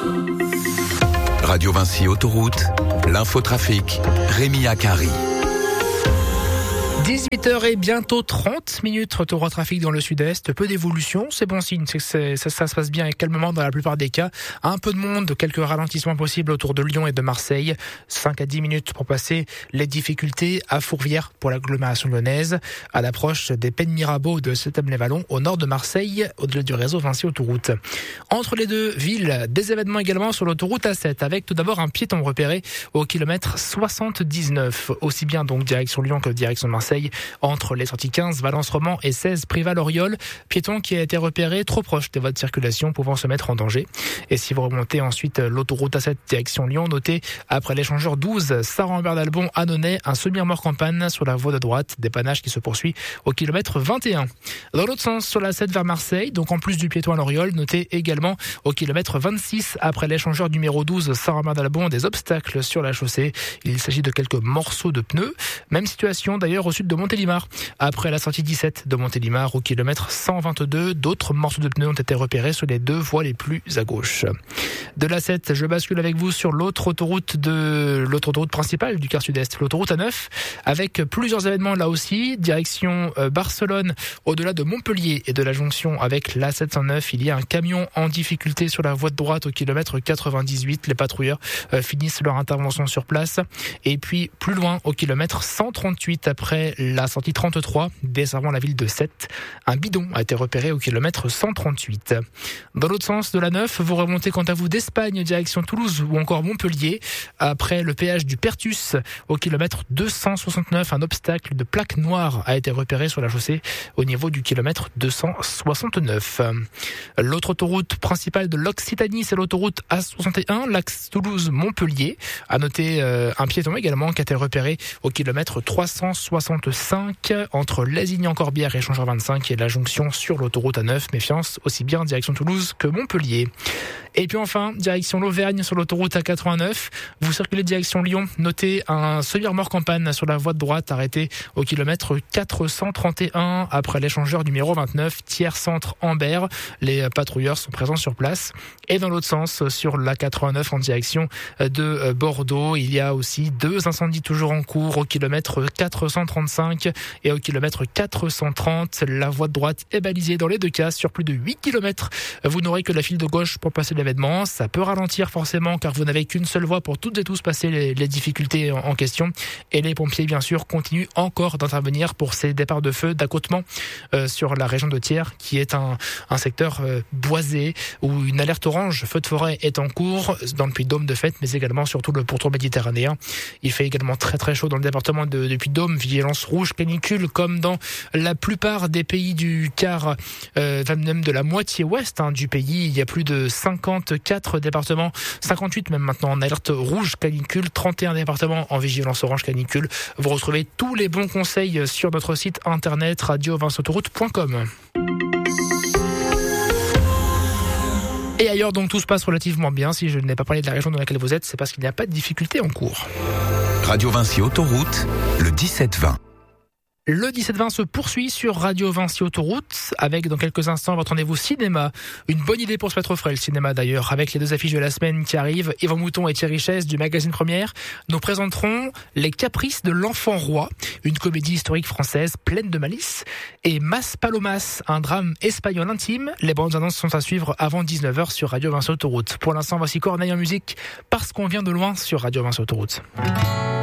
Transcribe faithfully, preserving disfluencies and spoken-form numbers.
Radio Vinci Autoroute, l'infotrafic, Rémi Akari. dix-huit heures et bientôt trente minutes, retour au trafic dans le sud-est. Peu d'évolution, c'est bon signe, c'est que c'est, ça, ça se passe bien et calmement dans la plupart des cas. Un peu de monde, quelques ralentissements possibles autour de Lyon et de Marseille. cinq à dix minutes pour passer les difficultés à Fourvière pour l'agglomération lyonnaise, à l'approche des Pennes Mirabeau de Septem-les-Vallons au nord de Marseille, au-delà du réseau Vinci Autoroute. Entre les deux villes, des événements également sur l'autoroute A sept, avec tout d'abord un piéton repéré au kilomètre soixante-dix-neuf, aussi bien donc direction Lyon que direction Marseille, entre les sorties quinze, Valence-Roman et seize, Prival-Oriol. Piéton qui a été repéré trop proche des voies de circulation pouvant se mettre en danger. Et si vous remontez ensuite l'autoroute A sept direction Lyon, notez après l'échangeur douze, Saran-Ambert-d'Albon, Annonay, un semi-remorque en panne sur la voie de droite, dépannage qui se poursuit au kilomètre vingt et un. Dans l'autre sens, sur la sept vers Marseille, donc en plus du piéton à l'Oriol, notez également au kilomètre vingt-six, après l'échangeur numéro douze, Saran-Ambert-d'Albon, des obstacles sur la chaussée. Il s'agit de quelques morceaux de pneus. Même situation d'ailleurs au sud de Montélimar. Après la sortie dix-sept de Montélimar au kilomètre cent vingt-deux, d'autres morceaux de pneus ont été repérés sur les deux voies les plus à gauche. De l'A sept, je bascule avec vous sur l'autre autoroute de l'autre autoroute principale du quart sud-est, l'autoroute A neuf, avec plusieurs événements là aussi. Direction euh, Barcelone, au-delà de Montpellier et de la jonction avec l'A sept cent neuf, il y a un camion en difficulté sur la voie de droite au kilomètre quatre-vingt-dix-huit. Les patrouilleurs euh, finissent leur intervention sur place. Et puis plus loin, au kilomètre cent trente-huit, après la sortie trente-trois, desservant la ville de Sète, un bidon a été repéré au kilomètre cent trente-huit. Dans l'autre sens de la neuf, vous remontez quant à vous d'Espagne, direction Toulouse ou encore Montpellier. Après le péage du Pertus, au kilomètre deux cent soixante-neuf, un obstacle de plaque noire a été repéré sur la chaussée au niveau du kilomètre deux cent soixante-neuf. L'autre autoroute principale de l'Occitanie, c'est l'autoroute A soixante et un, l'axe Toulouse-Montpellier. À noter euh, un piéton également qui a été repéré au kilomètre trois cent soixante-cinq entre Lézignan-Corbière et Changeur vingt-cinq et la jonction sur l'autoroute A neuf. Méfiance aussi bien direction Toulouse que Montpellier. Et puis enfin, direction l'Auvergne sur l'autoroute A quatre-vingt-neuf. Vous circulez direction Lyon, notez un semi-remorque en panne sur la voie de droite arrêté au kilomètre quatre cent trente et un après l'échangeur numéro vingt-neuf, tiers centre Ambert. Les patrouilleurs sont présents sur place. Et dans l'autre sens, sur l'A quatre-vingt-neuf en direction de Bordeaux, il y a aussi deux incendies toujours en cours au kilomètre quatre cent trente-cinq et au kilomètre quatre cent trente. La voie de droite est balisée dans les deux cas sur plus de huit kilomètres. Vous n'aurez que la file de gauche pour passer l'événement. Ça peut ralentir forcément car vous n'avez qu'une seule voie pour toutes et tous passer les, les difficultés en, en question. Et les pompiers, bien sûr, continuent encore d'intervenir pour ces départs de feu d'accotement euh, sur la région de Thiers, qui est un, un secteur euh, boisé où une alerte orange feu de forêt est en cours dans le Puy-de-Dôme de fait, mais également surtout le pourtour méditerranéen. Il fait également très très chaud dans le département de, de Puy-de-Dôme, vigilance rouge canicule comme dans la plupart des pays du quart, euh, même de la moitié ouest hein, du pays. Il y a plus de cinquante-quatre départements, cinquante-huit même maintenant en alerte rouge canicule, trente et un départements en vigilance orange canicule. Vous retrouvez tous les bons conseils sur notre site internet radio vinci autoroute point com. Et ailleurs, donc, tout se passe relativement bien. Si je n'ai pas parlé de la région dans laquelle vous êtes, c'est parce qu'il n'y a pas de difficulté en cours. Radio Vinci Autoroute, le dix-sept vingt. Le dix-sept vingt se poursuit sur Radio Vinci Autoroute avec dans quelques instants votre rendez-vous cinéma. Une bonne idée pour se mettre au frais le cinéma d'ailleurs avec les deux affiches de la semaine qui arrivent. Yvan Mouton et Thierry Chess du magazine Première nous présenteront Les Caprices de l'Enfant Roi, une comédie historique française pleine de malice, et Mas Palomas, un drame espagnol intime. Les bandes annonces sont à suivre avant dix-neuf heures sur Radio Vinci Autoroute. Pour l'instant, voici Corneille en musique parce qu'on vient de loin sur Radio Vinci Autoroute.